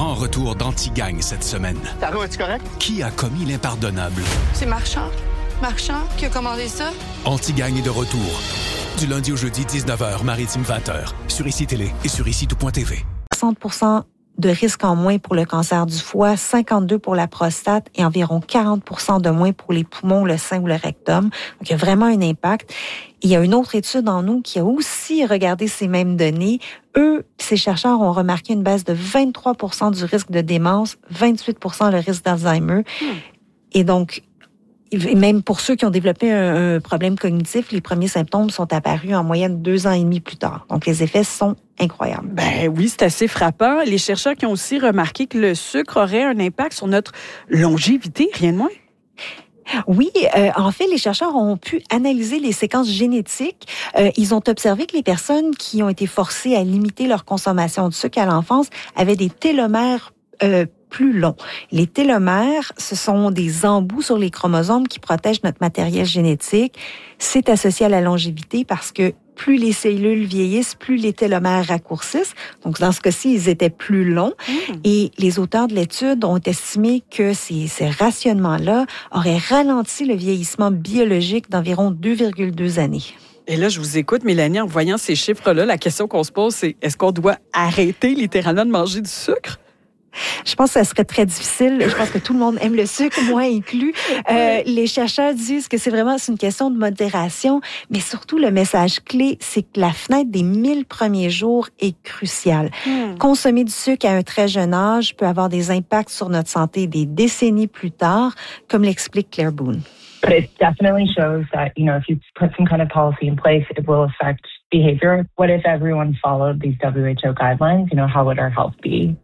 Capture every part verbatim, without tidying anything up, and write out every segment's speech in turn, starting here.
grand retour d'Antigagne cette semaine. Taro, es-tu correct? Qui a commis l'impardonnable? C'est Marchand. Marchand qui a commandé ça. Antigagne est de retour. Du lundi au jeudi, dix-neuf heures, Maritime vingt heures. Sur Ici Télé et sur ici tout point t v. soixante pour cent de risque en moins pour le cancer du foie, cinquante-deux pour la prostate et environ quarante pour cent de moins pour les poumons, le sein ou le rectum. Donc, il y a vraiment un impact. Il y a une autre étude en nous qui a aussi regardé ces mêmes données. Eux, ces chercheurs ont remarqué une baisse de vingt-trois pour cent du risque de démence, vingt-huit pour cent le risque d'Alzheimer. Hmm. Et donc, même pour ceux qui ont développé un, un problème cognitif, les premiers symptômes sont apparus en moyenne deux ans et demi plus tard. Donc, les effets sont incroyables. Ben oui, c'est assez frappant. Les chercheurs qui ont aussi remarqué que le sucre aurait un impact sur notre longévité, rien de moins. Oui, euh, en fait, les chercheurs ont pu analyser les séquences génétiques. Euh, ils ont observé que les personnes qui ont été forcées à limiter leur consommation de sucre à l'enfance avaient des télomères euh, plus longs. Les télomères, ce sont des embouts sur les chromosomes qui protègent notre matériel génétique. C'est associé à la longévité parce que plus les cellules vieillissent, plus les télomères raccourcissent. Donc, dans ce cas-ci, ils étaient plus longs. Mmh. Et les auteurs de l'étude ont estimé que ces, ces rationnements-là auraient ralenti le vieillissement biologique d'environ deux virgule deux années. Et là, je vous écoute, Mélanie, en voyant ces chiffres-là, la question qu'on se pose, c'est est-ce qu'on doit arrêter littéralement de manger du sucre? Je pense que ça serait très difficile. Je pense que tout le monde aime le sucre, moi inclus. Euh, les chercheurs disent que c'est vraiment c'est une question de modération, mais surtout le message clé, c'est que la fenêtre des mille premiers jours est cruciale. Hmm. Consommer du sucre à un très jeune âge peut avoir des impacts sur notre santé des décennies plus tard, comme l'explique Claire Boone. But it definitely shows that, you know, if you put some kind of policy in place, it will affect behavior. What if everyone followed these W H O guidelines? You know, how would our health be?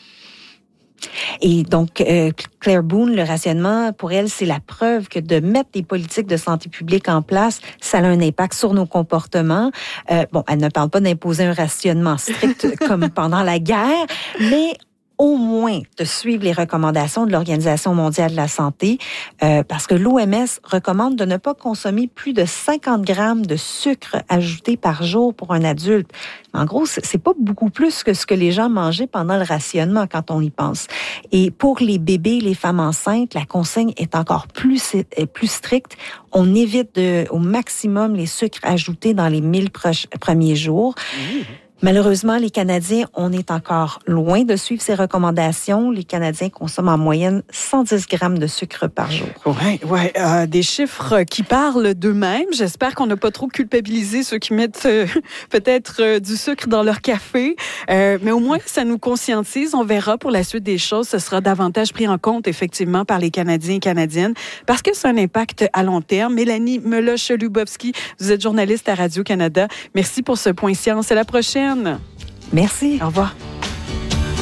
Et donc, euh, Claire Boone, le rationnement, pour elle, c'est la preuve que de mettre des politiques de santé publique en place, ça a un impact sur nos comportements. Euh, bon, elle ne parle pas d'imposer un rationnement strict comme pendant la guerre, mais au moins de suivre les recommandations de l'Organisation mondiale de la santé, euh, parce que l'O M S recommande de ne pas consommer plus de cinquante grammes de sucre ajouté par jour pour un adulte. En gros, c'est pas beaucoup plus que ce que les gens mangeaient pendant le rationnement quand on y pense. Et pour les bébés, les femmes enceintes, la consigne est encore plus plus stricte. On évite de, au maximum les sucres ajoutés dans les mille proches, premiers jours. Mmh. Malheureusement, les Canadiens, on est encore loin de suivre ces recommandations. Les Canadiens consomment en moyenne cent dix grammes de sucre par jour. Oui, ouais, euh, des chiffres qui parlent d'eux-mêmes. J'espère qu'on n'a pas trop culpabilisé ceux qui mettent euh, peut-être euh, du sucre dans leur café. Euh, mais au moins, ça nous conscientise. On verra pour la suite des choses. Ce sera davantage pris en compte, effectivement, par les Canadiens et Canadiennes parce que c'est un impact à long terme. Mélanie Meloche-Lubowski, vous êtes journaliste à Radio-Canada. Merci pour ce point science. À la prochaine. Merci. Au revoir.